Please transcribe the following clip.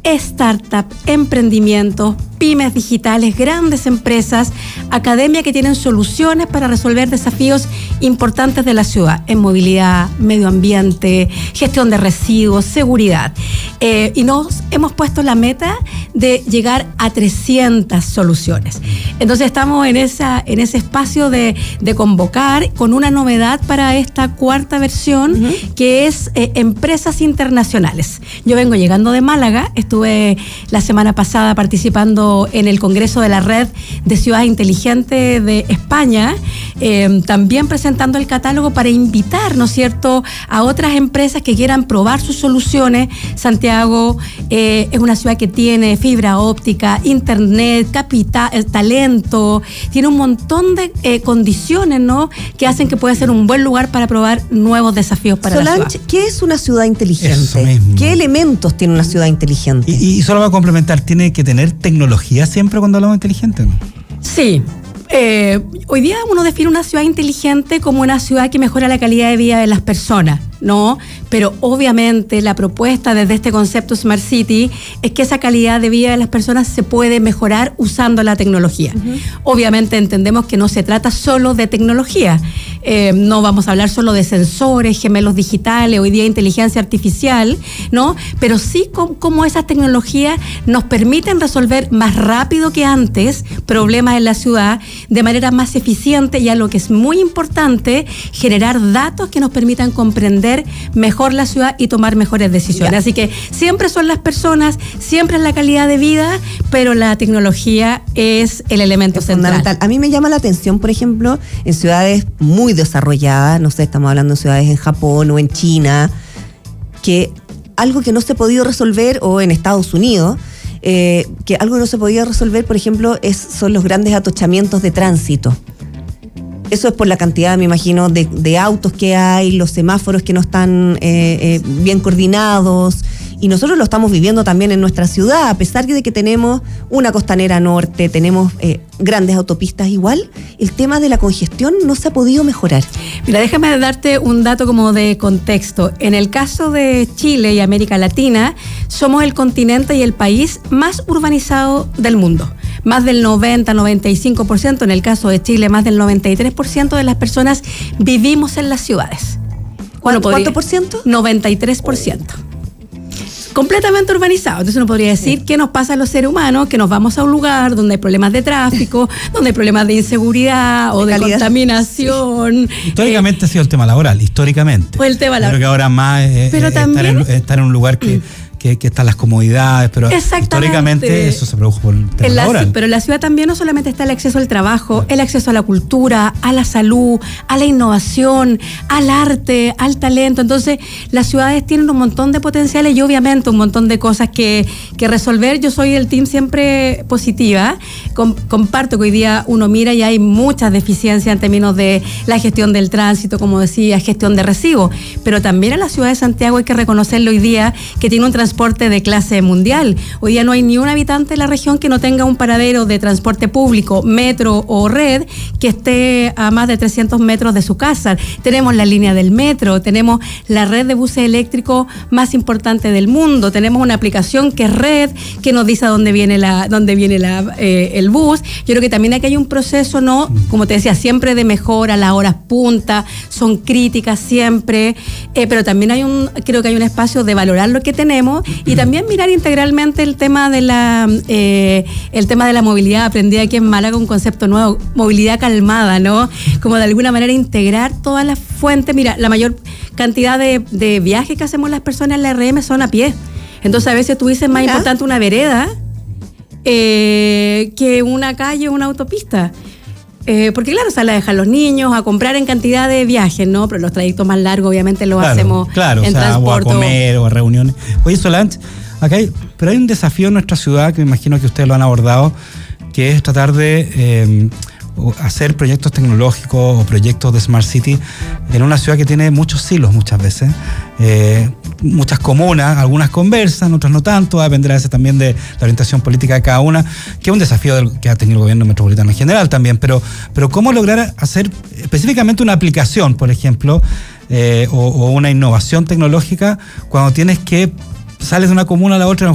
startup, emprendimientos, pymes digitales, grandes empresas, academia que tienen soluciones para resolver desafíos importantes de la ciudad en movilidad, medio ambiente, gestión de residuos, seguridad. Y nos hemos puesto la meta de llegar a 300 soluciones. Entonces estamos en ese espacio de convocar con una novedad para esta cuarta versión, que es empresas internacionales. Yo vengo llegando de Málaga, estuve la semana pasada participando en el Congreso de la Red de Ciudades Inteligentes de España, también presentando el catálogo para invitar, ¿no es cierto?, a otras empresas que quieran probar sus soluciones. Santiago es una ciudad que tiene fibra óptica, internet, capital, talento, tiene un montón de condiciones, ¿no?, que hacen que pueda ser un buen lugar para probar nuevos desafíos para Solange, la ciudad. ¿qué es una ciudad inteligente? ¿Qué elementos tiene una ciudad inteligente? Y solo va a complementar, ¿tiene que tener tecnología siempre cuando hablamos de inteligente, no? Sí. Hoy día uno define una ciudad inteligente como una ciudad que mejora la calidad de vida de las personas, ¿no? Pero obviamente la propuesta desde este concepto Smart City es que esa calidad de vida de las personas se puede mejorar usando la tecnología. Obviamente entendemos que no se trata solo de tecnología, no vamos a hablar solo de sensores, gemelos digitales, hoy día inteligencia artificial, ¿no? Pero sí cómo esas tecnologías nos permiten resolver más rápido que antes problemas en la ciudad, de manera más eficiente, y algo que es muy importante, generar datos que nos permitan comprender mejor la ciudad y tomar mejores decisiones. Así que siempre son las personas, siempre es la calidad de vida, pero la tecnología es el elemento central. Fundamental. A mí me llama la atención, por ejemplo, en ciudades muy desarrolladas, no sé, estamos hablando de ciudades en Japón o en China, que algo que no se ha podido resolver, o en Estados Unidos, que algo que no se podía resolver, por ejemplo, son los grandes atochamientos de tránsito. Eso es por la cantidad, me imagino, de autos que hay, los semáforos que no están bien coordinados. Y nosotros lo estamos viviendo también en nuestra ciudad, a pesar de que tenemos una costanera norte, tenemos grandes autopistas, igual el tema de la congestión no se ha podido mejorar. Mira, déjame darte un dato como de contexto. En el caso de Chile y América Latina, somos el continente y el país más urbanizado del mundo. Más del 90-95%, en el caso de Chile, más del 93% de las personas vivimos en las ciudades. ¿Cuánto por ciento? 93%. Completamente urbanizado. Entonces uno podría decir qué nos pasa a los seres humanos, que nos vamos a un lugar donde hay problemas de tráfico, donde hay problemas de inseguridad o de contaminación. Históricamente ha sido el tema laboral, históricamente. Pues el tema laboral. Creo que ahora más es estar en un lugar que están las comodidades, pero históricamente eso se produjo por el tema laboral. Pero en la ciudad también no solamente está el acceso al trabajo, el acceso a la cultura, a la salud, a la innovación, al arte, al talento. Entonces, las ciudades tienen un montón de potenciales y obviamente un montón de cosas que resolver. Yo soy del team siempre positiva. Comparto que hoy día uno mira y hay muchas deficiencias en términos de la gestión del tránsito, como decía, gestión de residuos. Pero también en la ciudad de Santiago hay que reconocerlo hoy día que tiene un transporte de clase mundial. Hoy día no hay ni un habitante de la región que no tenga un paradero de transporte público, metro o red, que esté a más de 300 metros de su casa. Tenemos la línea del metro, tenemos la red de buses eléctricos más importante del mundo, tenemos una aplicación que es Red, que nos dice dónde viene el bus. Yo creo que también aquí hay un proceso, ¿no? Como te decía, siempre de mejora, las horas punta son críticas siempre, pero también creo que hay un espacio de valorar lo que tenemos y también mirar integralmente el tema de la movilidad. Aprendí aquí en Málaga un concepto nuevo, movilidad calmada, ¿no? Como de alguna manera integrar todas las fuentes. Mira, la mayor cantidad de viajes que hacemos las personas en la RM son a pie. Entonces a veces tú dices más importante una vereda que una calle o una autopista. Porque claro, sale a dejar los niños, a comprar en cantidad de viajes, ¿no? Pero los trayectos más largos obviamente los hacemos en transporte. O a comer o a reuniones. Oye, Solange, pero hay un desafío en nuestra ciudad que me imagino que ustedes lo han abordado, que es tratar de hacer proyectos tecnológicos o proyectos de Smart City en una ciudad que tiene muchos silos muchas veces. Muchas comunas, algunas conversan, otras no tanto, dependerá a veces también de la orientación política de cada una, que es un desafío que ha tenido el gobierno metropolitano en general también, pero cómo lograr hacer específicamente una aplicación, por ejemplo, o una innovación tecnológica cuando sales de una comuna a la otra,